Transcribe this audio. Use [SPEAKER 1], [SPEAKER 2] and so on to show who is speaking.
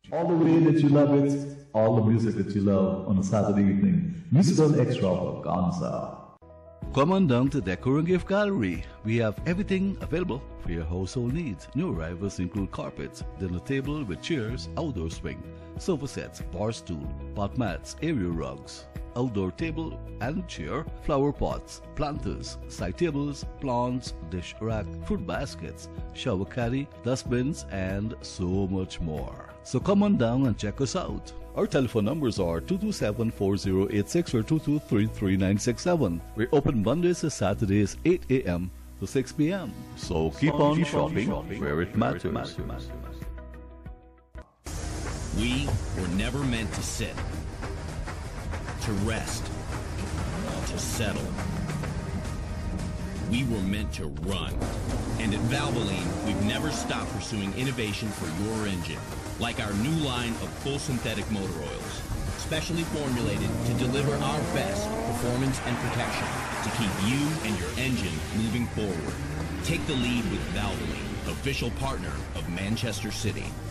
[SPEAKER 1] All the way that you love it, all the music that you love on a Saturday evening. Musical Extravaganza.
[SPEAKER 2] Come on down to Decor and Gift Gallery. We have everything available for your household needs. New arrivals include carpets, dinner table with chairs, outdoor swing, sofa sets, bar stool, pot mats, area rugs, outdoor table and chair, flower pots, planters, side tables, plants, dish rack, fruit baskets, shower caddy, dustbins, and so much more. So come on down and check us out. Our telephone numbers are 227-4086 or 2233967. We're open Mondays to Saturdays 8 a.m. to 6 p.m. So keep on shopping where it matters.
[SPEAKER 3] We were never meant to sit, to rest, to settle. We were meant to run. And at Valvoline, we've never stopped pursuing innovation for your engine, like our new line of full synthetic motor oils, specially formulated to deliver our best performance and protection to keep you and your engine moving forward. Take the lead with Valvoline, official partner of Manchester City.